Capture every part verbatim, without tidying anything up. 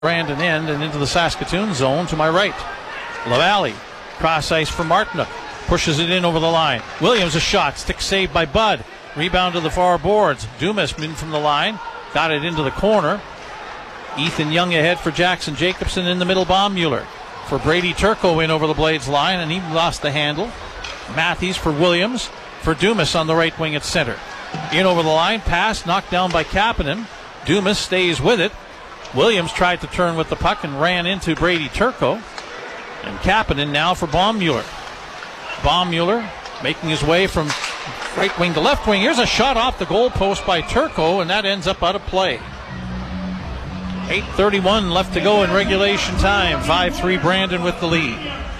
Brandon end and into the Saskatoon zone to my right. LaValle, cross ice for Martinook, pushes it in over the line. Williams a shot, stick saved by Budd. Rebound to the far boards. Dumas in from the line, got it into the corner. Ethan Young ahead for Jackson Jacobson in the middle. Baummuller for Brady Turco in over the Blades line, and he lost the handle. Matthews for Williams, for Dumas on the right wing at center. In over the line, pass knocked down by Kapanen. Dumas stays with it. Williams tried to turn with the puck and ran into Brady Turco. And Kapanen now for Baummuller. Baummuller making his way from right wing to left wing. Here's a shot off the goal post by Turco, and that ends up out of play. eight thirty-one left to go in regulation time. five three Brandon with the lead.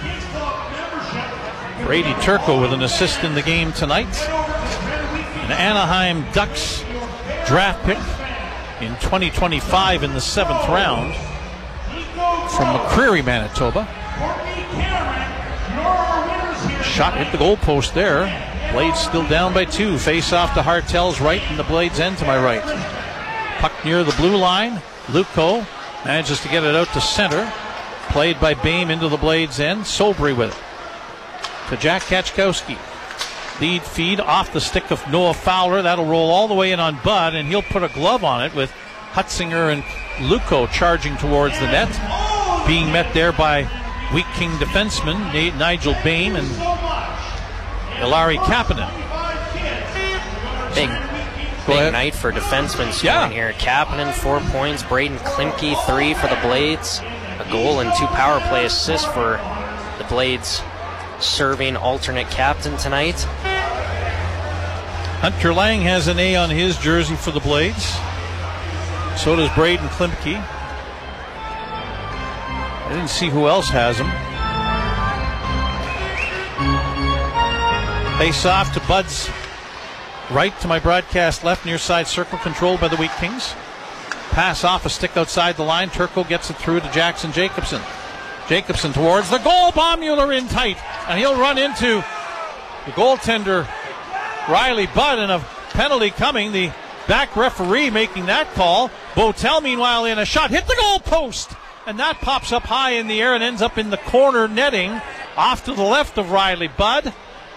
Brady Turco with an assist in the game tonight. An Anaheim Ducks draft pick in twenty twenty-five in the seventh round from McCreary, Manitoba. Shot hit the goalpost there. Blades still down by two. Face off to Hartel's right and the Blades end to my right. Puck near the blue line. Luco manages to get it out to center. Played by Bame into the Blades end. Sobry with it. To Jack Kachkowski. Lead feed off the stick of Noah Fowler. That'll roll all the way in on Budd, and he'll put a glove on it with Hutzinger and Luco charging towards the net. Being met there by Wheat King defenseman Nigel Bame and Ilari Kapanen. Big, big night for defensemen scoring yeah. here. Kapanen, four points. Braden Klimke, three for the Blades. A goal and two power play assists for the Blades serving alternate captain tonight. Hunter Lang has an A on his jersey for the Blades. So does Braden Klimke. I didn't see who else has them. Face off to Bud's right to my broadcast left, near side circle, controlled by the Wheat Kings. Pass off a stick outside the line. Turco gets it through to Jackson Jacobson. Jacobson towards the goal. Baummuller in tight, and he'll run into the goaltender Riley Budd, and a penalty coming. The back referee making that call. Botel meanwhile in a shot, hit the goal post, and that pops up high in the air and ends up in the corner netting off to the left of Riley Budd.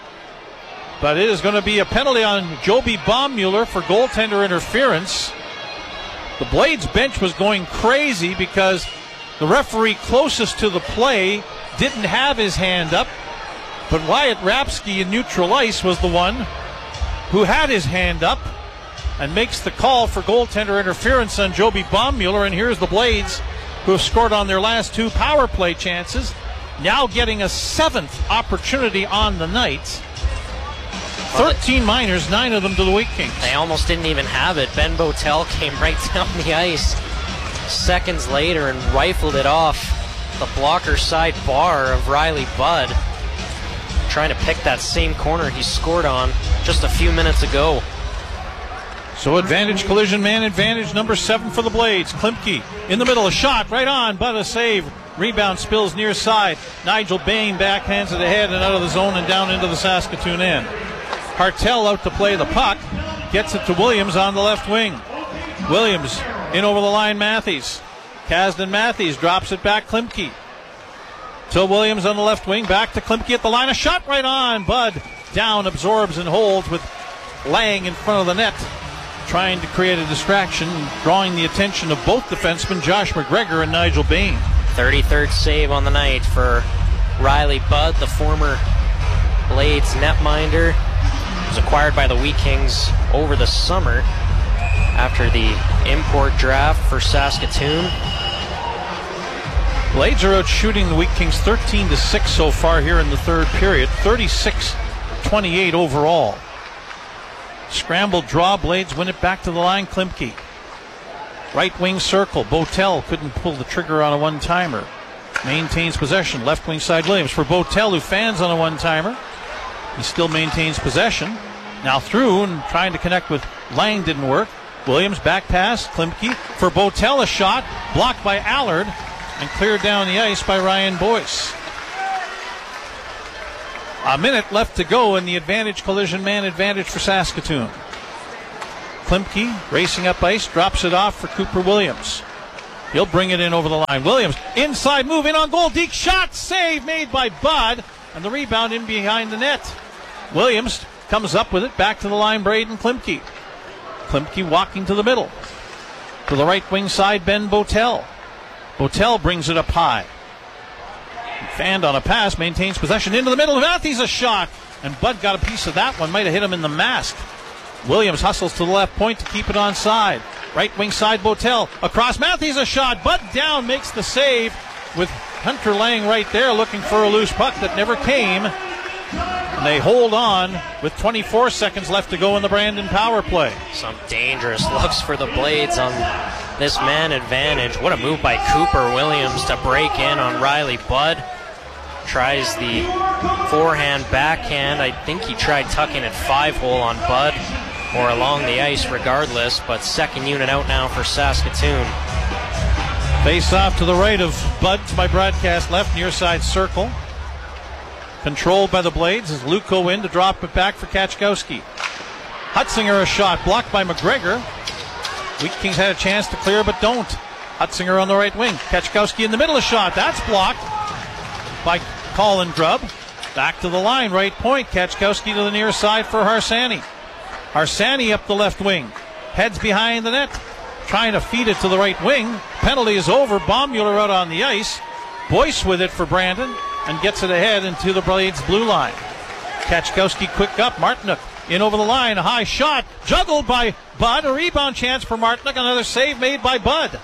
But it is going to be a penalty on Joby Baummuller for goaltender interference. The Blades bench was going crazy because the referee closest to the play didn't have his hand up, but Wyatt Rapsky in neutral ice was the one who had his hand up and makes the call for goaltender interference on Joby Baummuller. And here's the Blades, who have scored on their last two power play chances, now getting a seventh opportunity on the night. thirteen minors, nine of them to the Wheat Kings. They almost didn't even have it. Ben Botel came right down the ice seconds later and rifled it off the blocker side bar of Riley Budd, trying to pick that same corner he scored on just a few minutes ago. So advantage, collision man advantage, number seven for the Blades. Klimke in the middle, a shot right on, but a save. Rebound spills near side. Nigel Bame backhands it ahead and out of the zone and down into the Saskatoon end. Hartel out to play the puck, gets it to Williams on the left wing. Williams in over the line, Matthews. Kasdan Matthews drops it back, Klimke. To Williams on the left wing, back to Klimke at the line, a shot right on. Budd down, absorbs and holds with Lang in front of the net, trying to create a distraction, drawing the attention of both defensemen, Josh McGregor and Nigel Bame. thirty-third save on the night for Riley Budd, the former Blades netminder. Was acquired by the Wheat Kings over the summer after the import draft for Saskatoon. Blades are out shooting the Wheat Kings thirteen to six so far here in the third period, thirty-six twenty-eight overall. Scrambled draw, Blades win it back to the line. Klimke, right wing circle. Botel couldn't pull the trigger on a one-timer. Maintains possession, left wing side Williams for Botel, who fans on a one-timer. He still maintains possession. Now through and trying to connect with Lang, didn't work. Williams back pass, Klimke for Botel, a shot blocked by Allard and cleared down the ice by Ryan Boyce. A minute left to go in the advantage, collision man advantage for Saskatoon. Klimke racing up ice, drops it off for Cooper Williams. He'll bring it in over the line. Williams, inside move, in on goal. Deke shot, save made by Budd, and the rebound in behind the net. Williams comes up with it, back to the line, Braden Klimke. Klimke walking to the middle. To the right wing side, Ben Botel. Botel brings it up high. Fanned on a pass, maintains possession into the middle. Matthews a shot, and Budd got a piece of that one. Might have hit him in the mask. Williams hustles to the left point to keep it on side. Right wing side, Botel. Across, Matthews a shot. Budd down, makes the save with Hunter Lang right there looking for a loose puck that never came. And they hold on with twenty-four seconds left to go in the Brandon power play. Some dangerous looks for the Blades on this man advantage. What a move by Cooper Williams to break in on Riley Budd. Tries the forehand backhand. I think he tried tucking it five hole on Budd or along the ice regardless, but second unit out now for Saskatoon. Face off to the right of Budd to my broadcast left, near side circle. Controlled by the Blades as Luco in to drop it back for Kachkowski. Hutzinger a shot blocked by McGregor. Wheat Kings had a chance to clear but don't. Hutzinger on the right wing. Kachkowski in the middle, a shot. That's blocked by Colin Grubb. Back to the line, right point. Kachkowski to the near side for Harsani. Harsani up the left wing. Heads behind the net. Trying to feed it to the right wing. Penalty is over. Baummuller out on the ice. Boyce with it for Brandon and gets it ahead into the Blades blue line. Kachkowski quick up. Martinook in over the line. A high shot. Juggled by Budd. A rebound chance for Martinook. Another save made by Budd.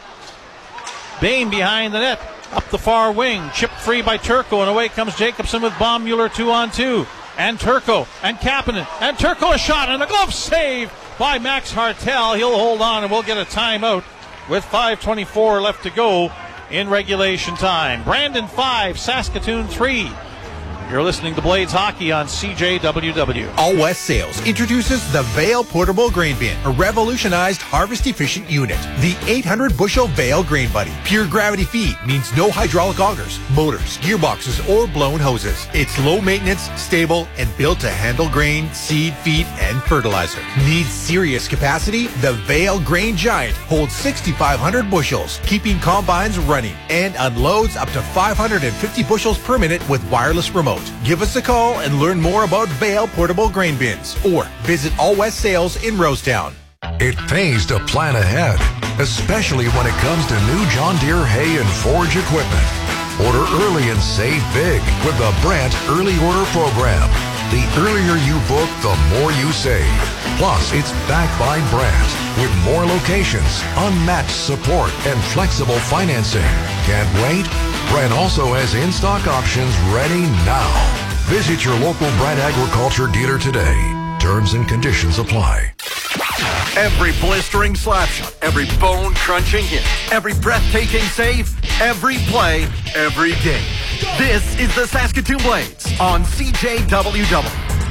Bain behind the net. Up the far wing. Chipped free by Turco. And away comes Jacobson with Baummuller two on two. And Turco. And Kapanen. And Turco a shot. And a glove save by Max Hartel. He'll hold on and we'll get a timeout with five twenty-four left to go in regulation time. Brandon five, Saskatoon three. You're listening to Blades Hockey on C J W W. All West Sales introduces the Vale Portable Grain Bin, a revolutionized harvest-efficient unit. The eight hundred bushel Vale Grain Buddy. Pure gravity feed means no hydraulic augers, motors, gearboxes, or blown hoses. It's low maintenance, stable, and built to handle grain, seed, feed, and fertilizer. Needs serious capacity? The Vale Grain Giant holds sixty-five hundred bushels, keeping combines running, and unloads up to five hundred fifty bushels per minute with wireless remote. Give us a call and learn more about Vale Portable Grain Bins or visit All West Sales in Rosetown. It pays to plan ahead, especially when it comes to new John Deere hay and forage equipment. Order early and save big with the Brandt Early Order Program. The earlier you book, the more you save. Plus, it's backed by Brandt with more locations, unmatched support, and flexible financing. Can't wait? Brandt also has in-stock options ready now. Visit your local Brandt Agriculture dealer today. Terms and conditions apply. Every blistering slap shot, every bone-crunching hit, every breathtaking save, every play, every game. This is the Saskatoon Blades on C J W W.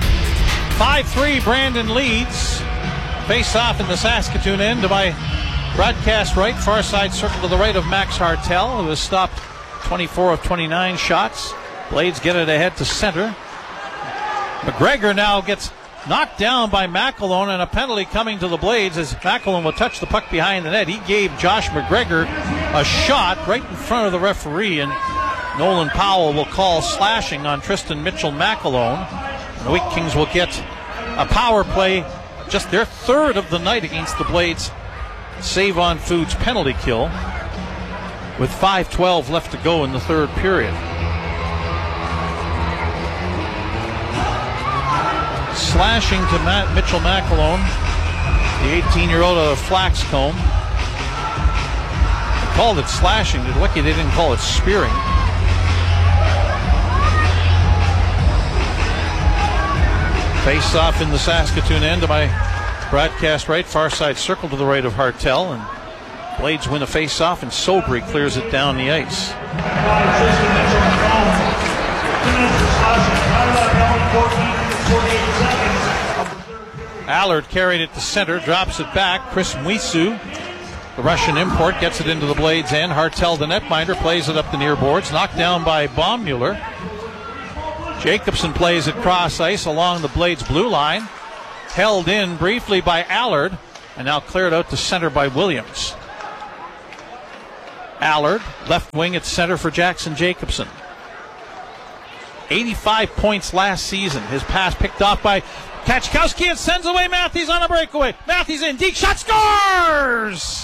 five three, Brandon leads. Face off in the Saskatoon end to my broadcast right, far side circle to the right of Max Hartel, who has stopped twenty-four of twenty-nine shots. Blades get it ahead to center. McGregor now gets knocked down by McElhone, and a penalty coming to the Blades as McElhone will touch the puck behind the net. He gave Josh McGregor a shot right in front of the referee, and Nolan Powell will call slashing on Tristan Mitchell McElhone. And the Wheat Kings will get a power play, just their third of the night against the Blades Save on Foods penalty kill, with five twelve left to go in the third period. Slashing to Matt Mitchell McElhone, the eighteen-year-old out of Flaxcomb. They called it slashing. They're lucky they didn't call it spearing. Face off in the Saskatoon end to my broadcast right, far side circle to the right of Hartel, and Blades win a face-off, and Sobry clears it down the ice. Allard carried it to center, drops it back. Chris Mwisu, the Russian import, gets it into the Blades end. Hartel, the netminder, plays it up the near boards, knocked down by Baummuller. Jacobson plays it cross ice along the Blades blue line, held in briefly by Allard, and now cleared out to center by Williams. Allard, left wing at center for Jackson Jacobson. eighty-five points last season. His pass picked off by Kachkowski and sends away Matthews on a breakaway. Matthews in, deep shot, scores!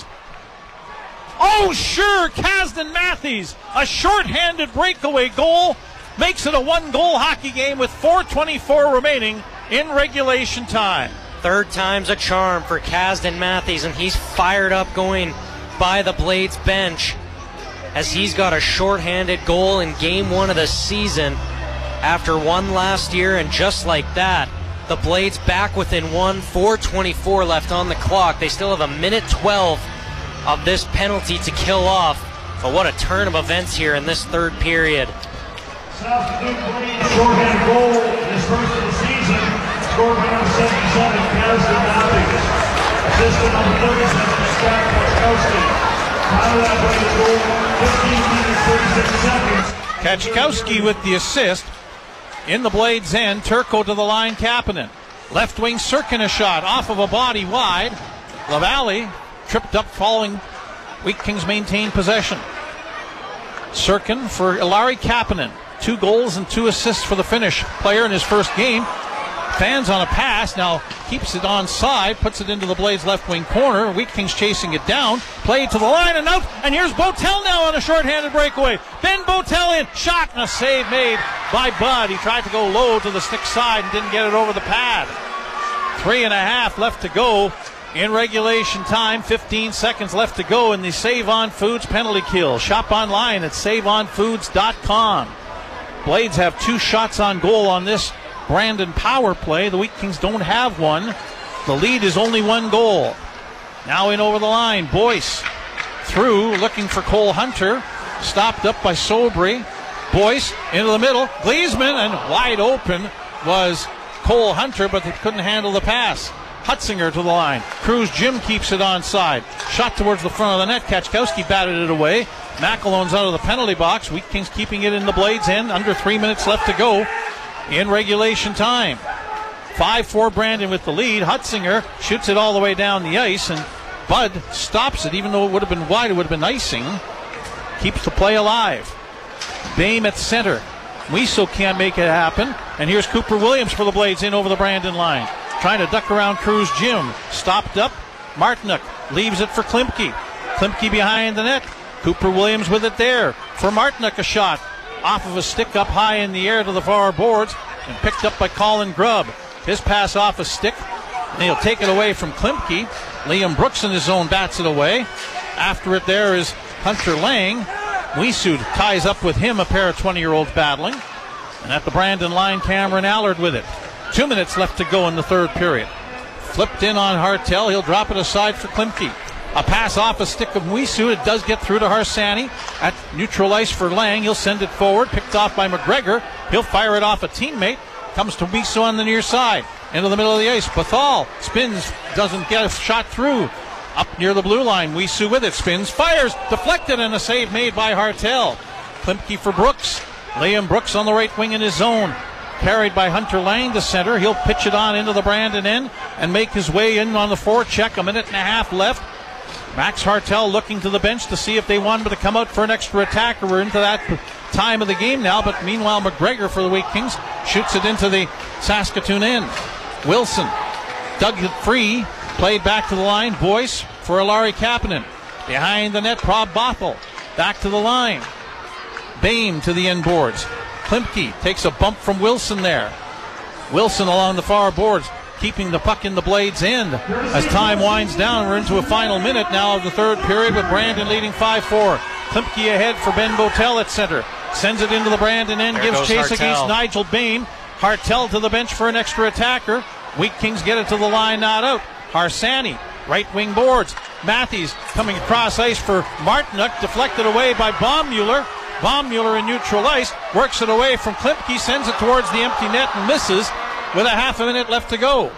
Oh, sure, Kasdan Matthews, a short-handed breakaway goal, makes it a one-goal hockey game with four twenty-four remaining in regulation time. Third time's a charm for Kasdan Matthews, and he's fired up going by the Blades bench as he's got a short-handed goal in game one of the season after one last year, and just like that, the Blades back within one, four twenty-four left on the clock. They still have a minute twelve of this penalty to kill off, but what a turn of events here in this third period. Saskatoon Blades short-handed goal in his first of the season, scored by number seventy-seven, Kasdan Matthews. Assistant number thirty-seven, Scott Kachkowski. Tyler that Blades goal, fifteen minutes, thirty-six seconds. Kachkowski with the assist. In the Blades' end, Turco to the line, Kapanen. Left wing, Sirkin a shot off of a body wide. LaValle tripped up following Wheat Kings maintained possession. Sirkin for Ilari Kapanen. Two goals and two assists for the Finnish player in his first game. Fans on a pass, now keeps it onside, puts it into the Blades' left wing corner. Wheat Kings chasing it down, played to the line and out, and here's Botel now on a short-handed breakaway. Ben Botel in, shot and a save made by Bud. He tried to go low to the stick side and didn't get it over the pad. Three and a half left to go in regulation time, fifteen seconds left to go in the Save On Foods penalty kill. Shop online at save on foods dot com. Blades have two shots on goal on this Brandon power play. The Wheat Kings don't have one. The lead is only one goal. Now in over the line, Boyce through, looking for Cole Hunter. Stopped up by Sobry. Boyce into the middle. Gleesman, and wide open was Cole Hunter, but they couldn't handle the pass. Hutzinger to the line. Cruz Jim keeps it onside. Shot towards the front of the net. Kachkowski batted it away. McAlone's out of the penalty box. Wheat Kings keeping it in the Blades' end. Under three minutes left to go in regulation time. five four Brandon with the lead. Hutzinger shoots it all the way down the ice, and Bud stops it. Even though it would have been wide, it would have been icing. Keeps the play alive. Bame at center. Wiesel can't make it happen. And here's Cooper Williams for the Blades in over the Brandon line. Trying to duck around Cruz Jim. Stopped up. Martinuk leaves it for Klimke. Klimke behind the net. Cooper Williams with it there. For Martinuk, a shot off of a stick up high in the air to the far boards and picked up by Colin Grubb. His pass off a stick, and he'll take it away from Klimke. Liam Brooks in his zone bats it away. After it there is Hunter Lang. Wiesud ties up with him, a pair of twenty-year-olds battling. And at the Brandon line, Cameron Allard with it. Two minutes left to go in the third period. Flipped in on Hartel. He'll drop it aside for Klimke. A pass off a stick of Wiesud. It does get through to Harsani. At neutral ice for Lang. He'll send it forward. Picked off by McGregor. He'll fire it off a teammate. Comes to Wiesud on the near side. Into the middle of the ice. Bethal spins. Doesn't get a shot through. Up near the blue line. Wiesud with it. Spins. Fires. Deflected, and a save made by Hartel. Klimke for Brooks. Liam Brooks on the right wing in his zone. Carried by Hunter Lang to center. He'll pitch it on into the Brandon end and make his way in on the forecheck. A minute and a half left. Max Hartel looking to the bench to see if they wanted to come out for an extra attack, or we're into that time of the game now. But meanwhile, McGregor for the Wheat Kings shoots it into the Saskatoon end. Wilson dug it free, played back to the line. Boyce for Ilari Kapanen. Behind the net, Prob Bothell. Back to the line. Bame to the end boards. Klimke takes a bump from Wilson there. Wilson along the far boards, keeping the puck in the Blades' end. As time winds down, we're into a final minute now of the third period with Brandon leading five four. Klimke ahead for Ben Botel at center. Sends it into the Brandon end, there gives chase Hartel against Nigel Bame. Hartel to the bench for an extra attacker. Wheat Kings get it to the line, not out. Harsani, right wing boards. Matthews coming across ice for Martinuk, deflected away by Baummuller. Baummuller in neutral ice, works it away from Klimke, sends it towards the empty net and misses with a half a minute left to go.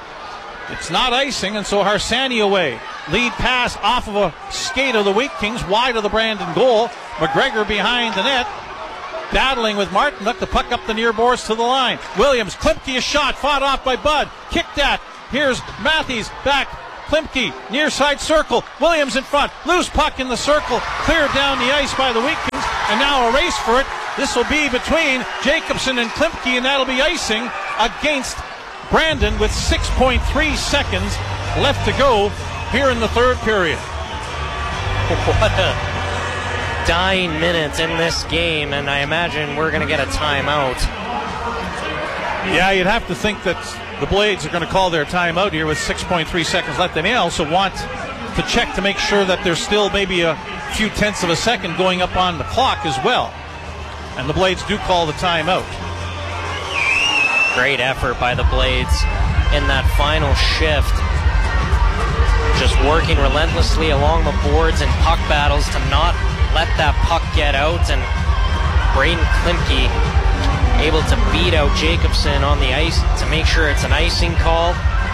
It's not icing, and so Harsani away. Lead pass off of a skate of the Wheat Kings, wide of the Brandon goal. McGregor behind the net, battling with Martinuk. The puck up the near boards to the line. Williams, Klimke, a shot, fought off by Bud. Kicked at. Here's Matthews back Klimke, near side circle. Williams in front. Loose puck in the circle. Cleared down the ice by the Wheat Kings. And now a race for it. This will be between Jacobson and Klimke, and that'll be icing against Brandon with six point three seconds left to go here in the third period. What a dying minute in this game, and I imagine we're going to get a timeout. Yeah, you'd have to think that the Blades are going to call their timeout here with six point three seconds left. They may also want to check to make sure that there's still maybe a few tenths of a second going up on the clock as well. And the Blades do call the timeout. Great effort by the Blades in that final shift. Just working relentlessly along the boards and puck battles to not let that puck get out. And Braden Klimke able to beat out Jacobson on the ice to make sure it's an icing call.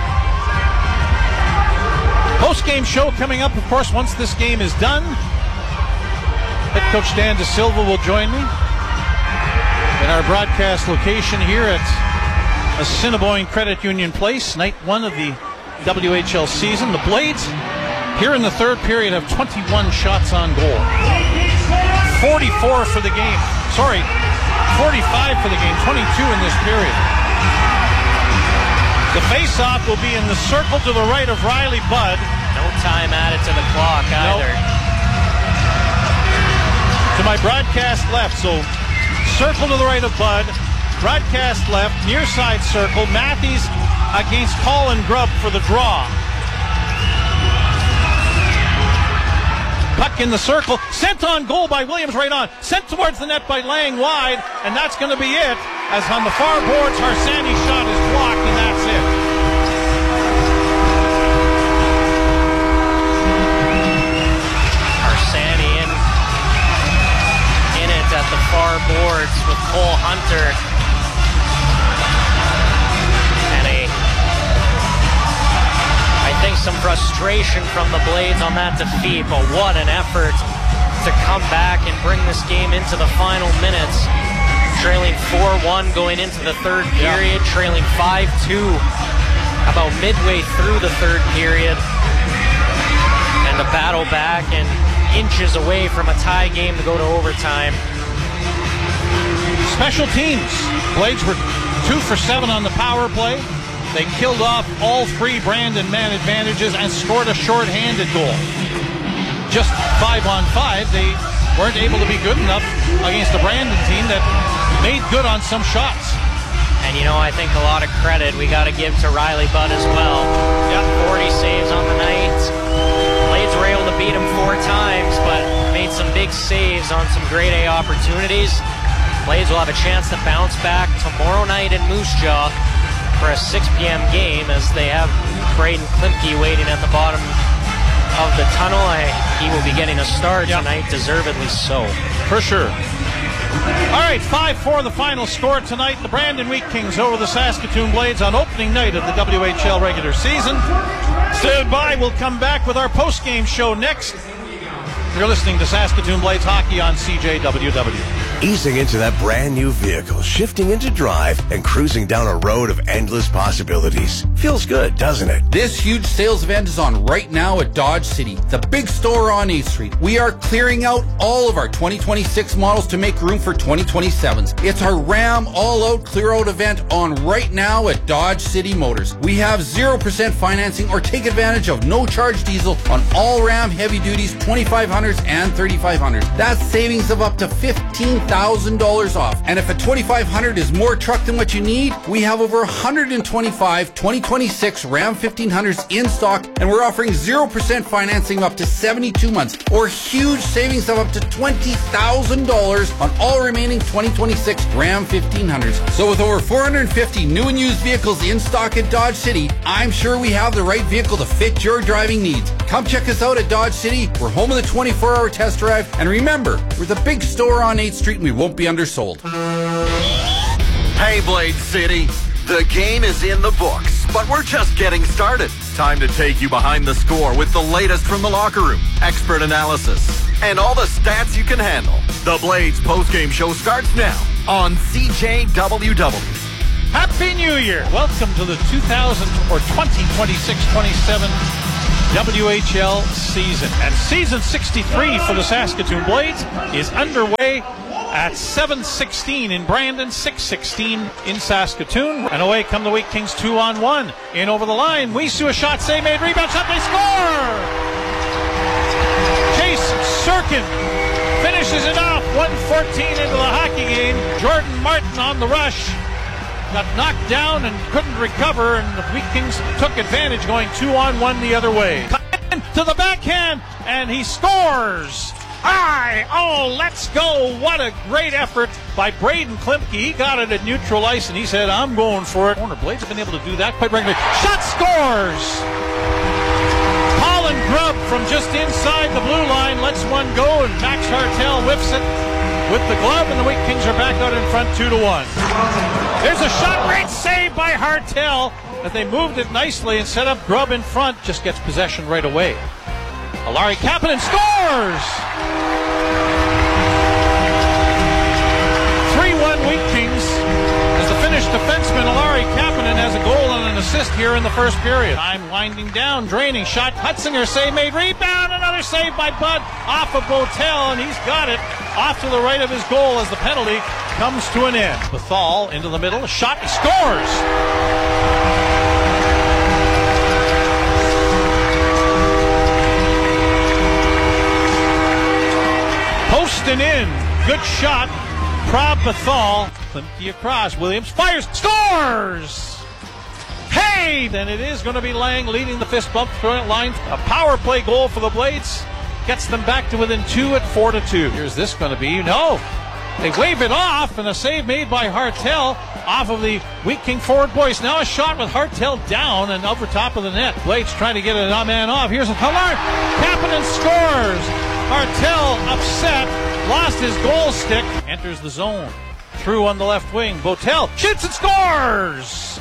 Post-game show coming up, of course, once this game is done. Head coach Dan De Silva will join me in our broadcast location here at Assiniboine Credit Union Place, night one of the W H L season. The Blades here in the third period have twenty-one shots on goal. forty-four for the game. Sorry, forty-five for the game, twenty-two in this period. The face-off will be in the circle to the right of Riley Budd. No time added to the clock either. Nope. To my broadcast left, so circle to the right of Budd, broadcast left, near side circle, Matthews against Colin Grubb for the draw. Puck in the circle, sent on goal by Williams right on, sent towards the net by Lang wide, and that's going to be it, as on the far boards, Harsanyi's shot is blocked, and that's it. Harsanyi in, in it at the far boards with Cole Hunter. And a, I think some frustration from the Blades on that defeat, but what an effort to come back and bring this game into the final minutes. Trailing four one going into the third period, yeah. Trailing five two about midway through the third period. And the battle back and inches away from a tie game to go to overtime. Special teams. Blades were two for seven on the power play. They killed off all three Brandon man advantages and scored a short-handed goal. Just five on five, they weren't able to be good enough against the Brandon team that made good on some shots. And you know, I think a lot of credit we got to give to Riley Budd as well. Got forty saves on the night. Blades were able to beat him four times, but made some big saves on some grade A opportunities. Blades will have a chance to bounce back tomorrow night in Moose Jaw for a six p.m. game, as they have Braden Klimke waiting at the bottom of the tunnel. I, he will be getting a start yep. tonight, deservedly so. For sure. All right, five four the final score tonight. The Brandon Wheat Kings over the Saskatoon Blades on opening night of the W H L regular season. Stand by, we'll come back with our post-game show next. You're listening to Saskatoon Blades Hockey on C J W W. Easing into that brand new vehicle, shifting into drive, and cruising down a road of endless possibilities. Feels good, doesn't it? This huge sales event is on right now at Dodge City, the big store on eighth street. We are clearing out all of our twenty twenty-six models to make room for twenty twenty-sevens. It's our Ram all-out clear-out event on right now at Dodge City Motors. We have zero percent financing or take advantage of no-charge diesel on all Ram heavy duties, twenty-five hundreds and thirty-five hundreds. That's savings of up to fifteen thousand dollars off. And if a twenty-five hundred is more truck than what you need, we have over one hundred twenty-five twenty twenty-six Ram fifteen hundreds in stock, and we're offering zero percent financing up to seventy-two months, or huge savings of up to twenty thousand dollars on all remaining twenty twenty-six Ram fifteen hundreds. So with over four hundred fifty new and used vehicles in stock at Dodge City, I'm sure we have the right vehicle to fit your driving needs. Come check us out at Dodge City. We're home of the twenty-four hour test drive, and remember, we're the big store on eighth street and we won't be undersold. Hey, Blade City. The game is in the books, but we're just getting started. Time to take you behind the score with the latest from the locker room, expert analysis, and all the stats you can handle. The Blades postgame show starts now on C J W W. Happy New Year! Welcome to the two thousand or twenty twenty-six twenty-seven W H L season. And season sixty-three for the Saskatoon Blades is underway at seven sixteen in Brandon, six sixteen in Saskatoon. And away come the Wheat Kings two on one. In over the line, Wisu, a shot save made, rebound shot, they score! Chase Sirkin finishes it off, one fourteen into the hockey game. Jordan Martin on the rush. Got knocked down and couldn't recover, and the Wheat Kings took advantage, going two on one the other way. To the backhand, and he scores! Aye! Oh, let's go! What a great effort by Braden Klimke. He got it at neutral ice, and he said, I'm going for it. Corner Blades have been able to do that quite regularly. Shot scores! Colin Grubb from just inside the blue line lets one go, and Max Hartel whiffs it with the glove, and the Wheat Kings are back out in front two to one. There's a shot, great save by Hartel, but they moved it nicely and set up Grubb in front, just gets possession right away. Alari Kapanen scores! three one Wheat Kings as the Finnish defenseman Alari Kapanen has a goal and an assist here in the first period. Time winding down, draining shot, Hutzinger save made, rebound, another save by Budd off of Botel, and he's got it off to the right of his goal as the penalty comes to an end. Bethal into the middle, a shot, he scores! Posting in, good shot, Prob Bethal, Klimke across, Williams fires, scores! Hey! Then it is going to be Lang leading the fist bump through line. A power play goal for the Blades gets them back to within two at four to two. Here's this going to be, no. They wave it off, and a save made by Hartel off of the Wheat King forward boys. Now a shot with Hartel down and over top of the net. Blades trying to get a man off. Here's a Hallard. Kapanen scores. Hartel upset, lost his goal stick. Enters the zone. Through on the left wing. Botel shoots and scores.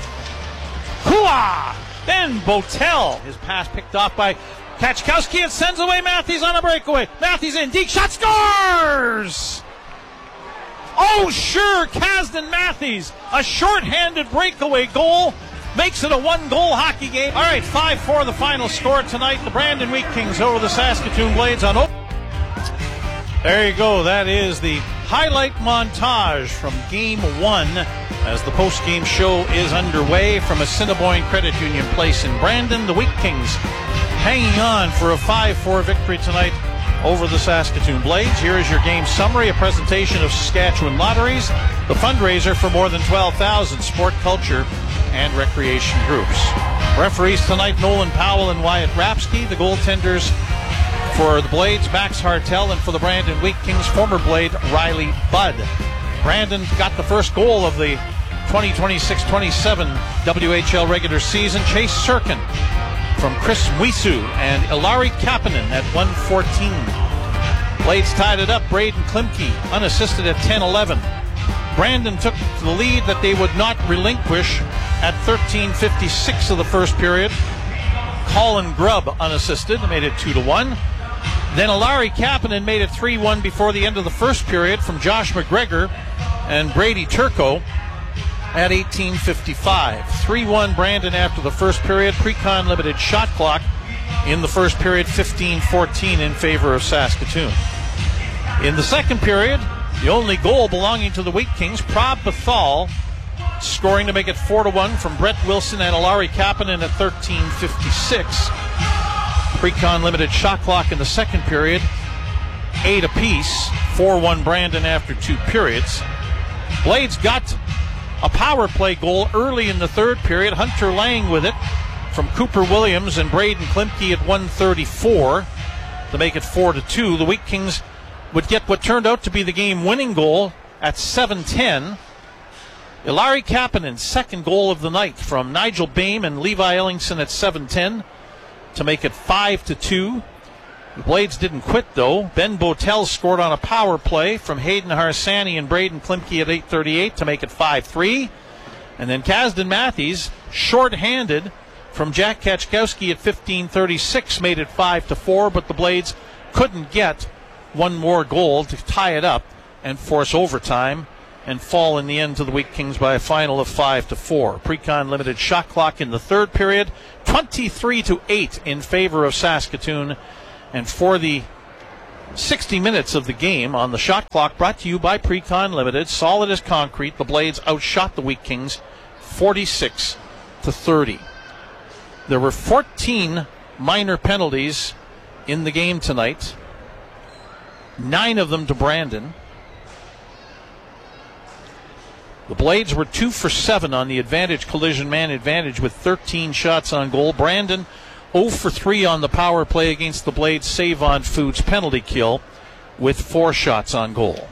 Hua! Ben Botel. His pass picked off by Kachkowski and sends away Matthews on a breakaway. Matthews in deep shot, scores! Oh, sure, Kasdan Matthews, a short-handed breakaway goal, makes it a one-goal hockey game. All right, five four the final score tonight. The Brandon Wheat Kings over the Saskatoon Blades on open. There you go. That is the highlight montage from Game one as the post-game show is underway from Assiniboine Credit Union Place in Brandon. The Wheat Kings hanging on for a five four victory tonight over the Saskatoon Blades. Here is your game summary, a presentation of Saskatchewan Lotteries, the fundraiser for more than twelve thousand sport, culture, and recreation groups. Referees tonight, Nolan Powell and Wyatt Rapsky. The goaltenders for the Blades, Max Hartel, and for the Brandon Wheat Kings, former Blade Riley Budd. Brandon got the first goal of the twenty twenty-six twenty-seven W H L regular season. Chase Sirkin from Chris Wisu and Ilari Kapanen at one fourteen. Blades tied it up. Braden Klimke unassisted at ten eleven. Brandon took the lead that they would not relinquish at thirteen fifty-six of the first period. Colin Grubb unassisted, made it two to one. Then Ilari Kapanen made it three one before the end of the first period from Josh McGregor and Brady Turco at eighteen fifty-five. three one Brandon after the first period. Precon limited shot clock in the first period, fifteen fourteen in favor of Saskatoon. In the second period, the only goal belonging to the Wheat Kings, Prob Bethal scoring to make it four to one from Brett Wilson and Ilari Kapanen at thirteen fifty-six. Precon limited shot clock in the second period, eight apiece, four one Brandon after two periods. Blades got a power play goal early in the third period. Hunter Lang with it from Cooper Williams and Braden Klimke at one thirty-four to make it four to two. The Wheat Kings would get what turned out to be the game-winning goal at seven ten. Ilari Kapanen's second goal of the night from Nigel Boehm and Levi Ellingson at seven ten to make it five to two. The Blades didn't quit, though. Ben Botel scored on a power play from Hayden Harsani and Braden Klimke at eight thirty-eight to make it five three. And then Kasdan Matthews, short-handed from Jack Kachkowski at fifteen thirty-six, made it five to four, but the Blades couldn't get one more goal to tie it up and force overtime and fall in the end to the Wheat Kings by a final of five to four. Precon limited shot clock in the third period, twenty-three to eight in favor of Saskatoon. And for the sixty minutes of the game on the shot clock, brought to you by Precon Limited, solid as concrete, the Blades outshot the Wheat Kings forty-six to thirty. There were fourteen minor penalties in the game tonight, nine of them to Brandon. The Blades were two for seven on the advantage collision man advantage with thirteen shots on goal. Brandon zero for three on the power play against the Blades Save On Foods penalty kill with four shots on goal.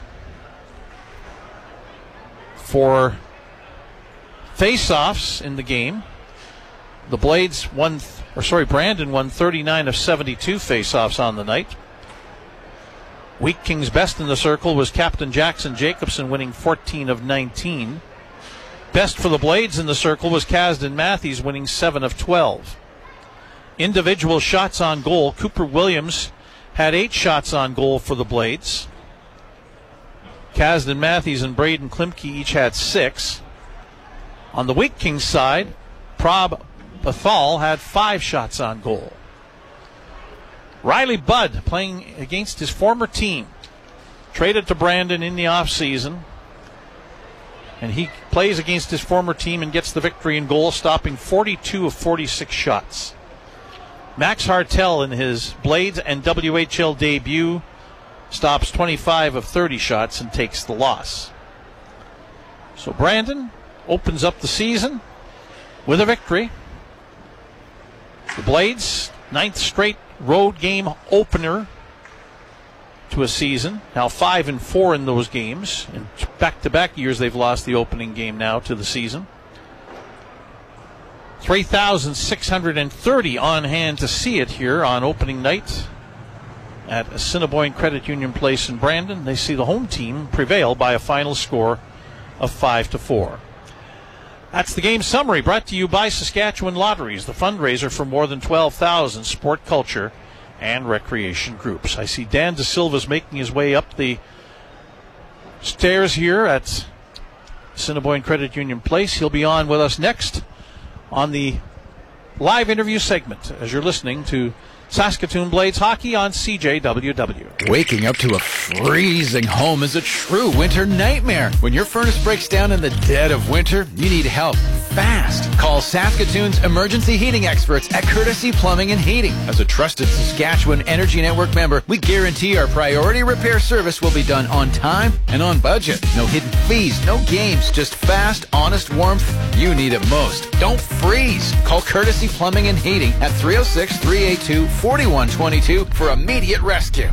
For face-offs in the game, the Blades won, or sorry, Brandon won thirty-nine of seventy-two face-offs on the night. Wheat Kings best in the circle was Captain Jackson Jacobson, winning fourteen of nineteen. Best for the Blades in the circle was Kasdan Matthews, winning seven of twelve. Individual shots on goal, Cooper Williams had eight shots on goal for the Blades. Kasdan Matthews and Braden Klimke each had six. On the Wheat Kings side, Prob Bethal had five shots on goal. Riley Budd, playing against his former team, traded to Brandon in the offseason, and he plays against his former team and gets the victory in goal, stopping forty-two of forty-six shots. Max Hartel, in his Blades and W H L debut, stops twenty-five of thirty shots and takes the loss. So Brandon opens up the season with a victory. The Blades, ninth straight road game opener to a season. Now five and four in those games. In back-to-back years, they've lost the opening game now to the season. three thousand six hundred thirty on hand to see it here on opening night at Assiniboine Credit Union Place in Brandon. They see the home team prevail by a final score of five to four. That's the game summary, brought to you by Saskatchewan Lotteries, the fundraiser for more than twelve thousand sport, culture, and recreation groups. I see Dan De Silva's making his way up the stairs here at Assiniboine Credit Union Place. He'll be on with us next on the live interview segment as you're listening to Saskatoon Blades hockey on C J W W. Waking up to a freezing home is a true winter nightmare. When your furnace breaks down in the dead of winter, you need help fast. Call Saskatoon's emergency heating experts at Courtesy Plumbing and Heating. As a trusted Saskatchewan Energy Network member, we guarantee our priority repair service will be done on time and on budget. No hidden fees, no games, just fast, honest warmth you need it most. Don't freeze. Call Courtesy Plumbing and Heating at three oh six, three eight two, four one two two for immediate rescue.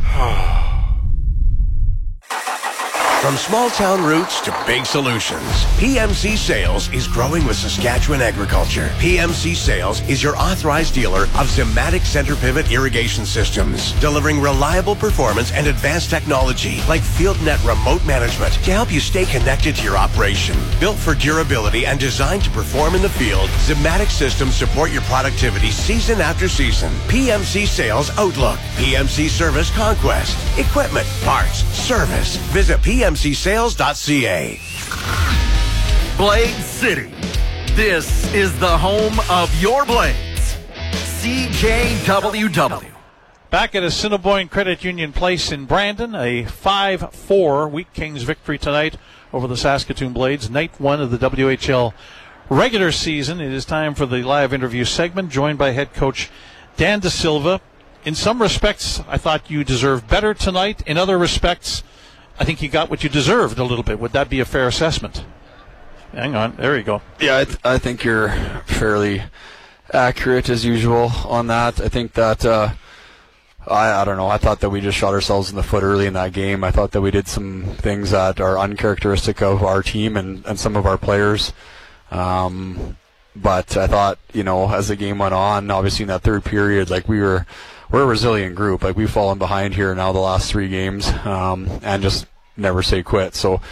From small town roots to big solutions, P M C Sales is growing with Saskatchewan agriculture. P M C Sales is your authorized dealer of Zimmatic center pivot irrigation systems, delivering reliable performance and advanced technology like FieldNet remote management to help you stay connected to your operation. Built for durability and designed to perform in the field, Zimmatic systems support your productivity season after season. P M C Sales Outlook, P M C Service Conquest, equipment, parts, service. Visit P M C sales dot c a. Blade City. This is the home of your Blades. C J W W. Back at Assiniboine Credit Union Place in Brandon, a five four Wheat Kings victory tonight over the Saskatoon Blades. Night one of the W H L regular season. It is time for the live interview segment, joined by head coach Dan De Silva. In some respects, I thought you deserved better tonight. In other respects, I think you got what you deserved a little bit. Would that be a fair assessment? Hang on. There you go. Yeah, I, th- I think you're fairly accurate as usual on that. I think that, uh, I, I don't know, I thought that we just shot ourselves in the foot early in that game. I thought that we did some things that are uncharacteristic of our team and, and some of our players. Um, but I thought, you know, as the game went on, obviously in that third period, like we were, we're a resilient group. Like we've fallen behind here now the last three games, um, and just never say quit. So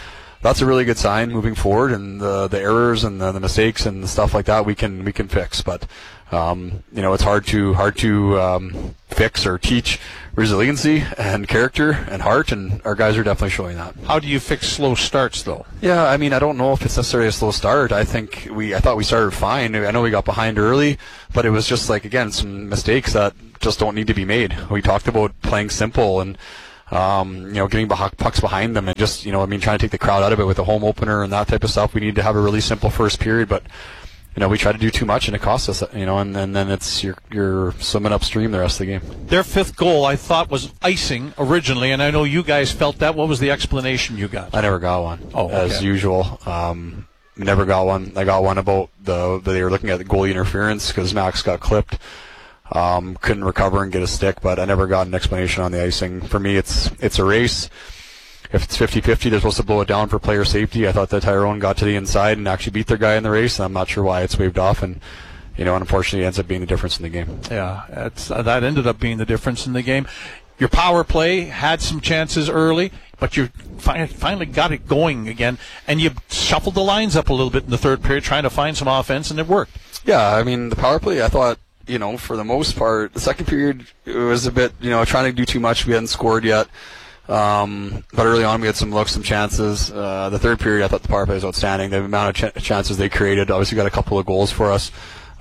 that's a really good sign moving forward, and the the errors and the, the mistakes and the stuff like that we can we can fix. But um, you know, it's hard to hard to um, fix or teach resiliency and character and heart, and our guys are definitely showing that. How do you fix slow starts, though? Yeah, I mean, I don't know if it's necessarily a slow start. I think we, I thought we started fine. I know we got behind early, but it was just like, again, some mistakes that just don't need to be made. We talked about playing simple and, um, you know, getting pucks behind them and just, you know, I mean, trying to take the crowd out of it with the home opener and that type of stuff. We need to have a really simple first period, but you know, we try to do too much and it costs us, you know, and, and then it's you're, you're swimming upstream the rest of the game. Their fifth goal, I thought, was icing originally, and I know you guys felt that. What was the explanation you got? I never got one, oh, okay. as usual. Um, never got one. I got one about the they were looking at the goalie interference because Max got clipped. Um, couldn't recover and get a stick, but I never got an explanation on the icing. For me, it's it's a race. If it's fifty-fifty, they're supposed to blow it down for player safety. I thought that Tyrone got to the inside and actually beat their guy in the race, and I'm not sure why it's waved off. And, you know, unfortunately, it ends up being the difference in the game. Yeah, it's, uh, that ended up being the difference in the game. Your power play had some chances early, but you fi- finally got it going again, and you shuffled the lines up a little bit in the third period, trying to find some offense, and it worked. Yeah, I mean, the power play, I thought, you know, for the most part, the second period it was a bit, you know, trying to do too much. We hadn't scored yet. Um, but early on we had some looks, some chances. Uh, the third period I thought the power play was outstanding. The amount of ch- chances they created, obviously got a couple of goals for us.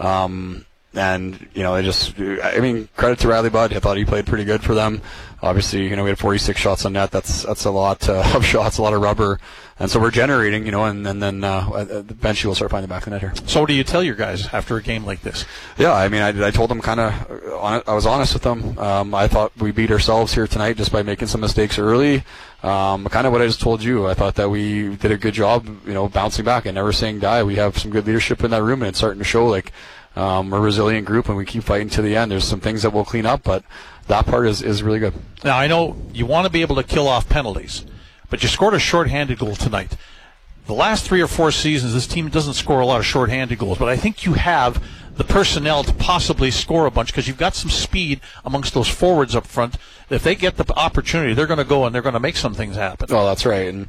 Um, and, you know, they just, I mean, credit to Riley Budd. I thought he played pretty good for them. Obviously, you know, we had forty-six shots on net. That's, that's a lot uh, of shots, a lot of rubber. And so we're generating, you know, and, and then uh, eventually we'll start finding the back of the net here. So what do you tell your guys after a game like this? Yeah, I mean, I, I told them kind of, I was honest with them. Um, I thought we beat ourselves here tonight just by making some mistakes early. Um, kind of what I just told you. I thought that we did a good job, you know, bouncing back and never saying die. We have some good leadership in that room, and it's starting to show. Like, um, we're a resilient group, and we keep fighting to the end. There's some things that we'll clean up, but that part is, is really good. Now, I know you want to be able to kill off penalties, but you scored a shorthanded goal tonight. The last three or four seasons, this team doesn't score a lot of shorthanded goals, but I think you have the personnel to possibly score a bunch because you've got some speed amongst those forwards up front. If they get the opportunity, they're going to go and they're going to make some things happen. Oh, that's right. And,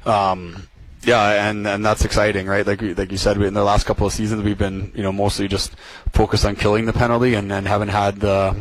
um, yeah, and, and that's exciting, right? Like like you said, we, in the last couple of seasons, we've been, you know, mostly just focused on killing the penalty and, and haven't had the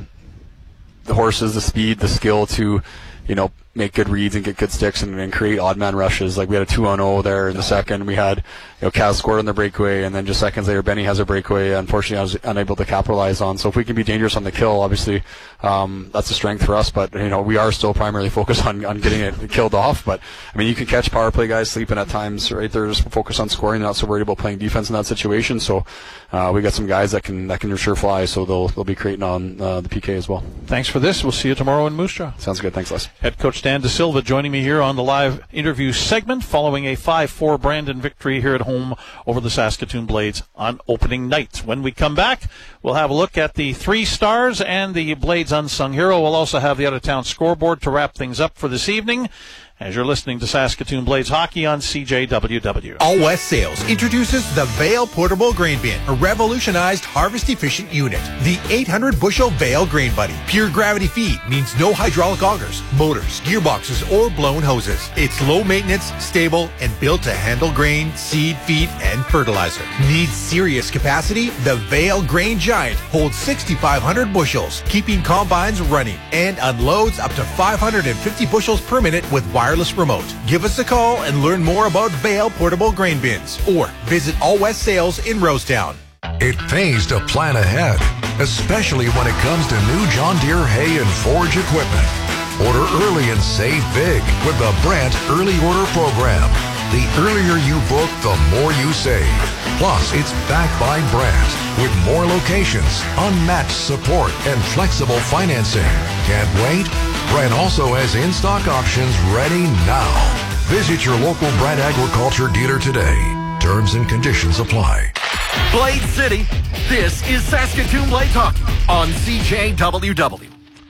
the horses, the speed, the skill to, you know, make good reads and get good sticks and, and create odd man rushes. Like we had a two on oh there in the second. We had, you know, Kaz scored on the breakaway, and then just seconds later Benny has a breakaway. Unfortunately, I was unable to capitalize on. So if we can be dangerous on the kill, obviously, um, that's a strength for us. But, you know, we are still primarily focused on, on getting it killed off. But, I mean, you can catch power play guys sleeping at times, right? They're just focused on scoring. They're not so worried about playing defense in that situation. So uh, we got some guys that can that can sure fly. So they'll they'll be creating on uh, the P K as well. Thanks for this. We'll see you tomorrow in Moose Jaw. Sounds good. Thanks, Les. Head coach Dan DeSilva joining me here on the live interview segment following a five four Brandon victory here at home over the Saskatoon Blades on opening night. When we come back, we'll have a look at the three stars and the Blades unsung hero. We'll also have the out-of-town scoreboard to wrap things up for this evening as you're listening to Saskatoon Blades Hockey on C J W W. All West Sales introduces the Vale Portable Grain Bin, a revolutionized harvest-efficient unit. The eight hundred bushel Vale Grain Buddy. Pure gravity feed means no hydraulic augers, motors, gearboxes, or blown hoses. It's low maintenance, stable, and built to handle grain, seed, feed, and fertilizer. Needs serious capacity? The Vale Grain Giant holds sixty-five hundred bushels, keeping combines running, and unloads up to five hundred fifty bushels per minute with wireless remote. Give us a call and learn more about Vale Portable Grain Bins, or visit All West Sales in Rosetown. It pays to plan ahead, especially when it comes to new John Deere hay and forage equipment. Order early and save big with the Brandt Early Order Program. The earlier you book, the more you save. Plus, it's backed by Brandt with more locations, unmatched support, and flexible financing. Can't wait? Brandt also has in-stock options ready now. Visit your local Brandt Agriculture dealer today. Terms and conditions apply. Blade City, this is Saskatoon Blades Hockey on C J W W.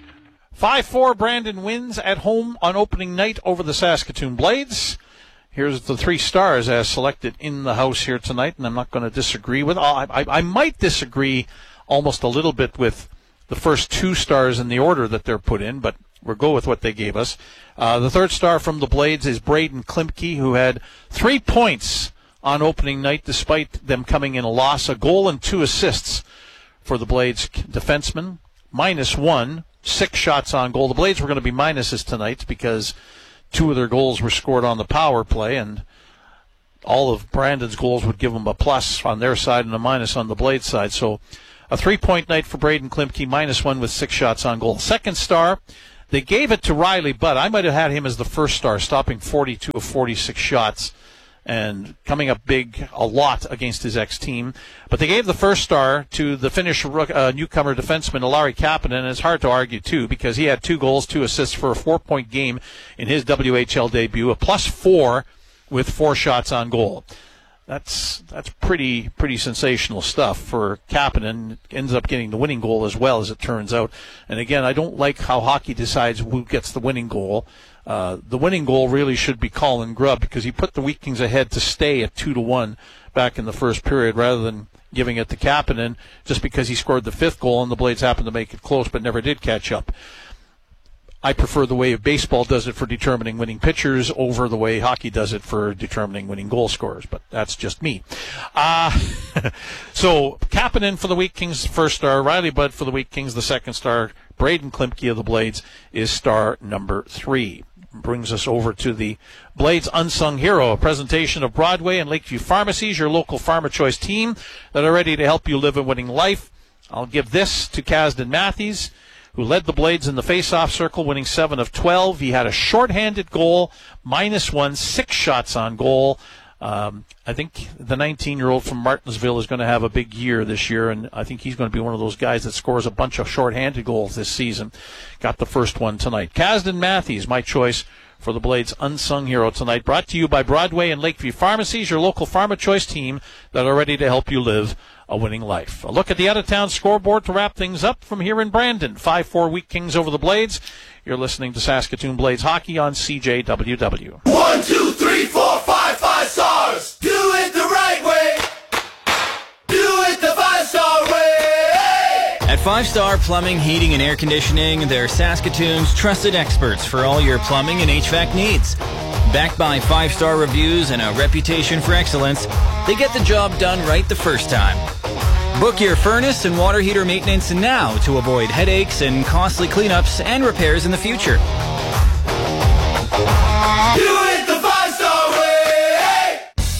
five four Brandon wins at home on opening night over the Saskatoon Blades. Here's the three stars as selected in the house here tonight, and I'm not going to disagree with. I, I, I might disagree almost a little bit with the first two stars in the order that they're put in, but we'll go with what they gave us. Uh, the third star from the Blades is Braden Klimke, who had three points on opening night despite them coming in a loss. A goal and two assists for the Blades defenseman. Minus one, six shots on goal. The Blades were going to be minuses tonight because two of their goals were scored on the power play, and all of Brandon's goals would give them a plus on their side and a minus on the Blades side. So a three-point night for Braden Klimke, minus one with six shots on goal. Second star, they gave it to Riley Budd. I might have had him as the first star, stopping forty-two of forty-six shots and coming up big a lot against his ex-team. But they gave the first star to the Finnish uh, newcomer defenseman, Ilari Kapanen, and it's hard to argue, too, because he had two goals, two assists for a four-point game in his W H L debut, a plus four with four shots on goal. That's that's pretty pretty sensational stuff for Kapanen. Ends up getting the winning goal as well, as it turns out. And again, I don't like how hockey decides who gets the winning goal. Uh, the winning goal really should be Colin Grubb, because he put the Wheat Kings ahead to stay at two to one back in the first period, rather than giving it to Kapanen just because he scored the fifth goal and the Blades happened to make it close but never did catch up. I prefer the way baseball does it for determining winning pitchers over the way hockey does it for determining winning goal scorers, but that's just me. Uh, so Kapanen for the Wheat Kings, first star. Riley Budd for the Wheat Kings, the second star. Braden Klimke of the Blades is star number three. Brings us over to the Blades Unsung Hero, a presentation of Broadway and Lakeview Pharmacies, your local Farmer Choice team that are ready to help you live a winning life. I'll give this to Kasdan Matthews, who led the Blades in the face-off circle, winning seven of twelve. He had a shorthanded goal, minus one, six shots on goal. Um, I think the nineteen-year-old from Martinsville is going to have a big year this year, and I think he's going to be one of those guys that scores a bunch of shorthanded goals this season. Got the first one tonight. Kasdan Matthews, my choice for the Blades Unsung Hero tonight. Brought to you by Broadway and Lakeview Pharmacies, your local Farmer Choice team that are ready to help you live a winning life. A look at the out-of-town scoreboard to wrap things up from here in Brandon. five four Wheat Kings over the Blades. You're listening to Saskatoon Blades Hockey on C J W W. One, two, three, four, five, five stars. Do it the right way. Do it the five-star way. At Five Star Plumbing, Heating, and Air Conditioning, they're Saskatoon's trusted experts for all your plumbing and H V A C needs. Backed by five-star reviews and a reputation for excellence, they get the job done right the first time. Book your furnace and water heater maintenance now to avoid headaches and costly cleanups and repairs in the future. Do it the five-star way.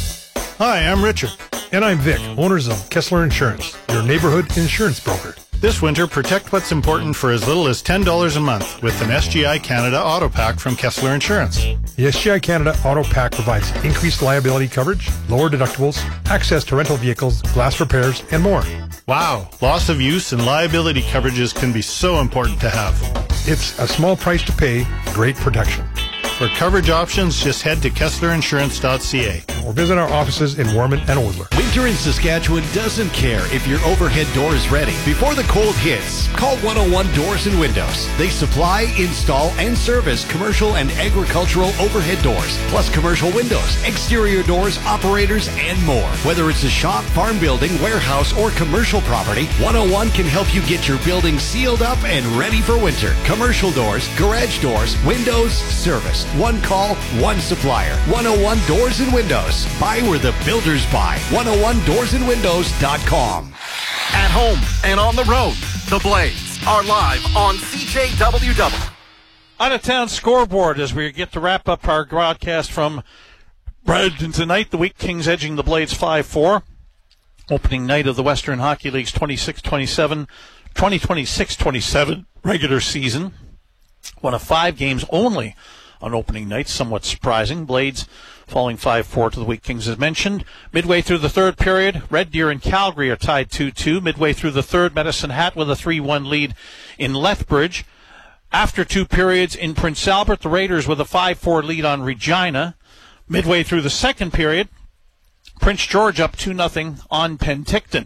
Hi, I'm Richard. And I'm Vic, owners of Kessler Insurance, your neighborhood insurance broker. This winter, protect what's important for as little as ten dollars a month with an S G I Canada Auto Pack from Kessler Insurance. The S G I Canada Auto Pack provides increased liability coverage, lower deductibles, access to rental vehicles, glass repairs, and more. Wow, loss of use and liability coverages can be so important to have. It's a small price to pay, great protection. For coverage options, just head to kessler insurance dot c a or visit our offices in Warman and Whistler. Winter in Saskatchewan doesn't care if your overhead door is ready. Before the cold hits, call one oh one Doors and Windows. They supply, install, and service commercial and agricultural overhead doors, plus commercial windows, exterior doors, operators, and more. Whether it's a shop, farm building, warehouse, or commercial property, one oh one can help you get your building sealed up and ready for winter. Commercial doors, garage doors, windows, service. One call, one supplier. one oh one Doors and Windows. Buy where the builders buy. one oh one doors and windows dot com. At home and on the road, the Blades are live on C J W W. Out-of-town scoreboard as we get to wrap up our broadcast from Brandon tonight. The Wheat Kings edging the Blades five four. Opening night of the Western Hockey League's twenty-six twenty-seven, twenty twenty-six twenty-seven regular season. One of five games only on opening night, somewhat surprising. Blades falling five four to the Wheat Kings, as mentioned. Midway through the third period, Red Deer and Calgary are tied two two. Midway through the third, Medicine Hat with a three one lead in Lethbridge. After two periods in Prince Albert, the Raiders with a five four lead on Regina. Midway through the second period, Prince George up two nothing on Penticton.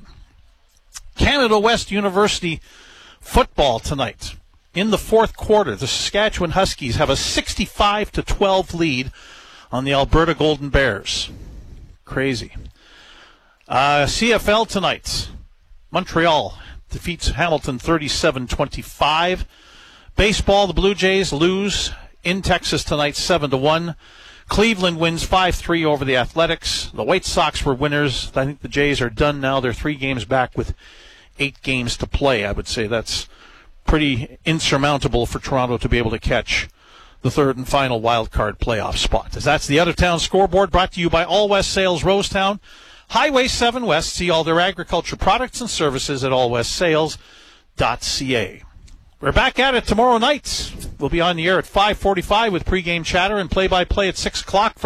Canada West University football tonight. In the fourth quarter, the Saskatchewan Huskies have a sixty-five to twelve lead on the Alberta Golden Bears. Crazy. Uh, C F L tonight. Montreal defeats Hamilton thirty-seven twenty-five. Baseball, the Blue Jays lose in Texas tonight, seven to one. Cleveland wins five three over the Athletics. The White Sox were winners. I think the Jays are done now. They're three games back with eight games to play. I would say that's pretty insurmountable for Toronto to be able to catch the third and final wild card playoff spot. As that's the out-of-town scoreboard brought to you by All West Sales Rosetown. Highway seven West. See all their agriculture products and services at all west sales dot c a. We're back at it tomorrow night. We'll be on the air at five forty-five with pregame chatter and play-by-play at six o'clock.